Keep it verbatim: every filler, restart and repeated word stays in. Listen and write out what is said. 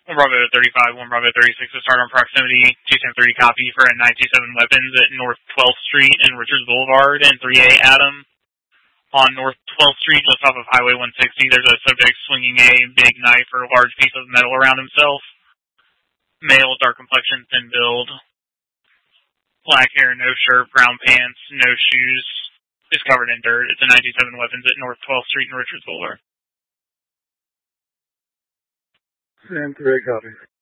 one Bravo thirty-five, one Bravo thirty-six to start on proximity, two ten three copy for a nine two seven weapons at North twelfth Street and Richards Boulevard, and three A Adam. On North twelfth Street, just off of Highway one sixty, there's a subject swinging a big knife or a large piece of metal around himself. Male, dark complexion, thin build. Black hair, no shirt, brown pants, no shoes. Is covered in dirt. It's a nine two seven weapons at North twelfth Street and Richards Boulevard. And three copy.